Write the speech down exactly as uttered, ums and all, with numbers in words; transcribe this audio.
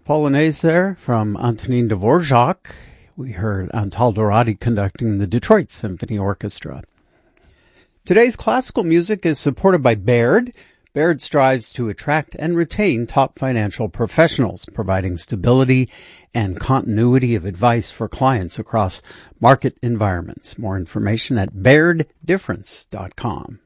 Polonaise there from Antonin Dvorak. We heard Antal Dorati conducting the Detroit Symphony Orchestra. Today's classical music is supported by Baird. Baird strives to attract and retain top financial professionals, providing stability and continuity of advice for clients across market environments. More information at baird difference dot com.